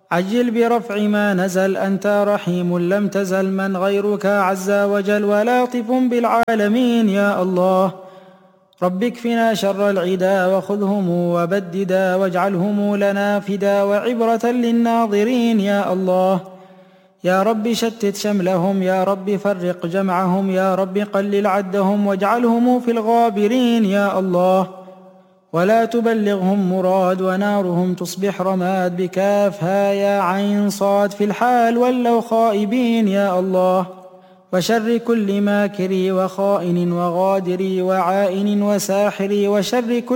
عجل برفع ما نزل، أنت رحيم لم تزل، من غيرك عز وجل ولاطف بالعالمين يا الله. رب اكفنا شر العدا وخذهم وبددا، واجعلهم لنا فدا وعبرة للناظرين يا الله. يا رب شتت شملهم، يا رب فرق جمعهم، يا رب قلل عدهم واجعلهم في الغابرين يا الله. ولا تبلغهم مراد، ونارهم تصبح رماد، بكافها يا عين صاد في الحال ولوا خائبين يا الله. وشر كل ماكر وخائن وغادر وعائن وساحر، وشر كل